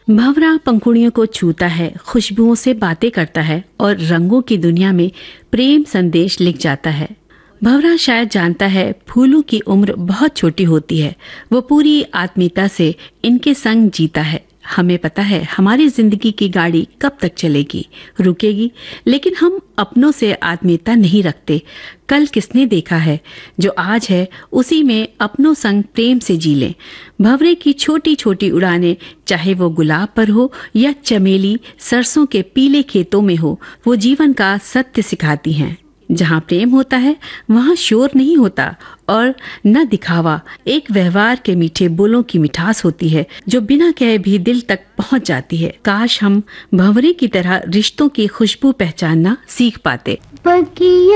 भंवरा पंखुड़ियों को छूता है, खुशबुओं से बातें करता है और रंगों की दुनिया में प्रेम संदेश लिख जाता है। भंवरा शायद जानता है फूलों की उम्र बहुत छोटी होती है। वो पूरी आत्मीयता से इनके संग जीता है। हमें पता है हमारी जिंदगी की गाड़ी कब तक चलेगी, रुकेगी, लेकिन हम अपनों से आत्मीयता नहीं रखते। कल किसने देखा है, जो आज है उसी में अपनों संग प्रेम से जी लें। भंवरे की छोटी छोटी उड़ानें, चाहे वो गुलाब पर हो या चमेली सरसों के पीले खेतों में हो, वो जीवन का सत्य सिखाती हैं। जहाँ प्रेम होता है वहाँ शोर नहीं होता और न दिखावा, एक व्यवहार के मीठे बोलों की मिठास होती है जो बिना कहे भी दिल तक पहुँच जाती है। काश हम भंवरे की तरह रिश्तों की खुशबू पहचानना सीख पाते।